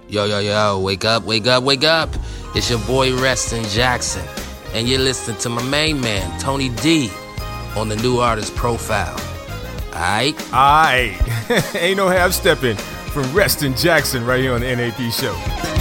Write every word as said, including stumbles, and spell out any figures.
Yo, yo, yo, wake up, wake up, wake up. It's your boy Reston Jackson, and you're listening to my main man, Tony D, on the New Artist Profile. Aight? Aight. Ain't no half-stepping from Reston Jackson right here on the N A P Show.